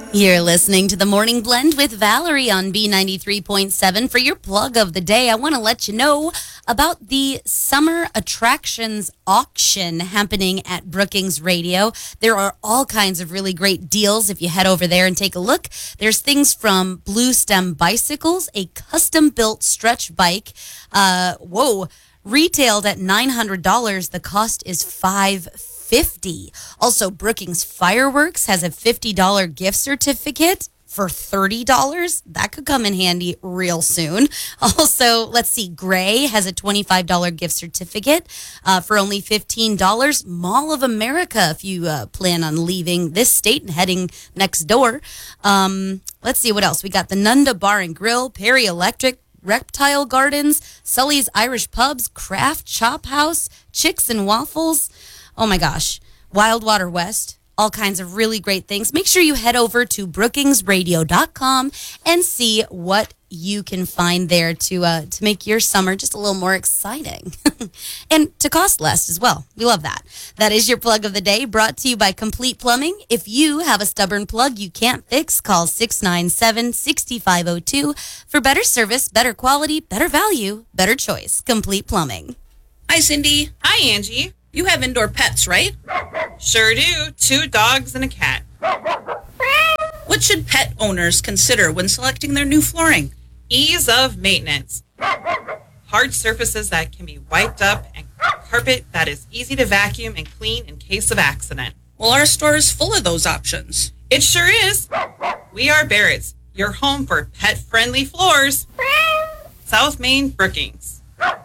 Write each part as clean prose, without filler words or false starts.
You're listening to the Morning Blend with Valerie on B93.7. For your plug of the day, I want to let you know about the Summer Attractions Auction happening at Brookings Radio. There are all kinds of really great deals if you head over there and take a look. There's things from Blue Stem Bicycles, a custom-built stretch bike. Retailed at $900. The cost is $550. Also, Brookings Fireworks has a $50 gift certificate for $30. That could come in handy real soon. Also, let's see, Gray has a $25 gift certificate for only $15. Mall of America, if you plan on leaving this state and heading next door. Let's see what else. We got the Nunda Bar and Grill, Perry Electric, Reptile Gardens, Sully's Irish Pubs, Craft Chop House, Chicks and Waffles. Oh my gosh. Wildwater West. All kinds of really great things. Make sure you head over to brookingsradio.com and see what you can find there to make your summer just a little more exciting and to cost less as well. We love that. That is your plug of the day, brought to you by Complete Plumbing. If you have a stubborn plug you can't fix, call 697-6502 for better service, better quality, better value, better choice. Complete Plumbing. Hi, Cindy. Hi, Angie. You have indoor pets, right? Sure do. 2 dogs and a cat. What should pet owners consider when selecting their new flooring? Ease of maintenance. Hard surfaces that can be wiped up and carpet that is easy to vacuum and clean in case of accident. Well, our store is full of those options. It sure is. We are Barrett's, your home for pet-friendly floors. South Main, Brookings.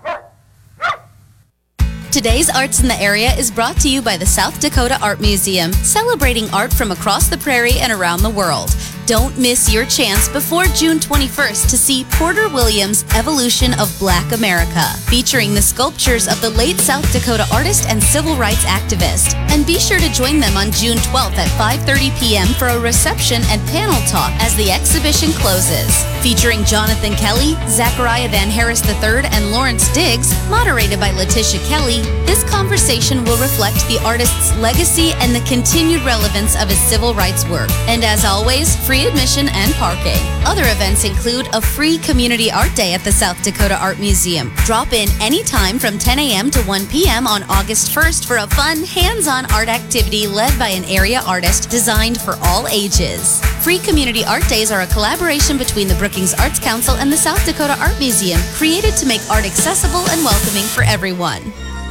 Today's Arts in the Area is brought to you by the South Dakota Art Museum, celebrating art from across the prairie and around the world. Don't miss your chance before June 21st to see Porter Williams' Evolution of Black America, featuring the sculptures of the late South Dakota artist and civil rights activist. And be sure to join them on June 12th at 5:30 p.m. for a reception and panel talk as the exhibition closes. Featuring Jonathan Kelly, Zachariah Van Harris III, and Lawrence Diggs, moderated by Letitia Kelly, this conversation will reflect the artist's legacy and the continued relevance of his civil rights work. And as always, free admission and parking. Other events include a free community art day at the South Dakota Art Museum. Drop in anytime from 10 a.m. to 1 p.m. on August 1st for a fun, hands-on art activity led by an area artist designed for all ages. Free community art days are a collaboration between the Brookings Arts Council and the South Dakota Art Museum, created to make art accessible and welcoming for everyone.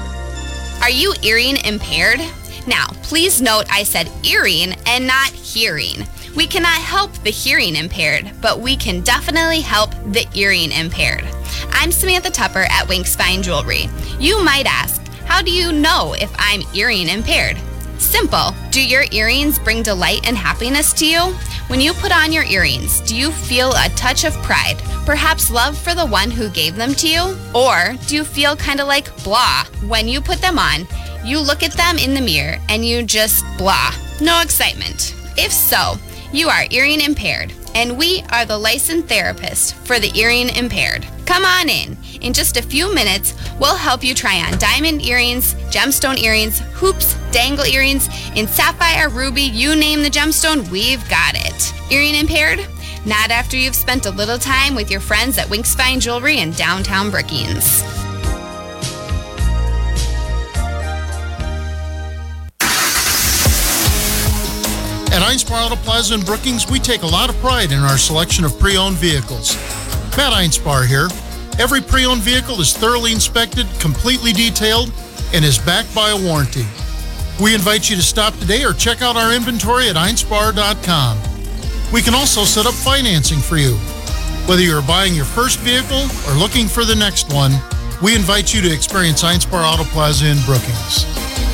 Are you hearing impaired? Now, please note I said hearing and not hearing. We cannot help the hearing impaired, but we can definitely help the hearing impaired. I'm Samantha Tupper at Winks Fine Jewelry. You might ask, how do you know if I'm hearing impaired? Simple. Do your earrings bring delight and happiness to you? When you put on your earrings, do you feel a touch of pride? Perhaps love for the one who gave them to you? Or do you feel kind of like blah when you put them on? You look at them in the mirror and you just blah. No excitement. If so, you are hearing impaired, and we are the licensed therapist for the hearing impaired. Come on in. In just a few minutes, we'll help you try on diamond earrings, gemstone earrings, hoops, dangle earrings, in sapphire, ruby, you name the gemstone, we've got it. Hearing impaired? Not after you've spent a little time with your friends at Winks Fine Jewelry in downtown Brookings. At Einspar Auto Plaza in Brookings, we take a lot of pride in our selection of pre-owned vehicles. Matt Einspar here. Every pre-owned vehicle is thoroughly inspected, completely detailed, and is backed by a warranty. We invite you to stop today or check out our inventory at einspar.com. We can also set up financing for you. Whether you're buying your first vehicle or looking for the next one, we invite you to experience Einspar Auto Plaza in Brookings.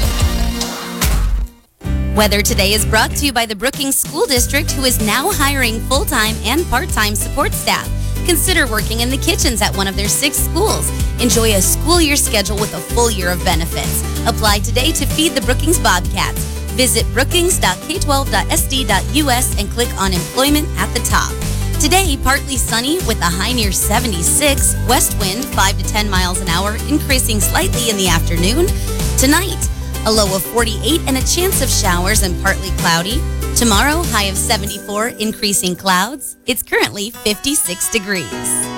Weather Today is brought to you by the Brookings School District, who is now hiring full-time and part-time support staff. Consider working in the kitchens at one of their 6 schools. Enjoy a school year schedule with a full year of benefits. Apply today to feed the Brookings Bobcats. Visit brookings.k12.sd.us and click on Employment at the top. Today, partly sunny with a high near 76, west wind 5 to 10 miles an hour, increasing slightly in the afternoon. Tonight, a low of 48 and a chance of showers and partly cloudy. Tomorrow, high of 74, increasing clouds. It's currently 56 degrees.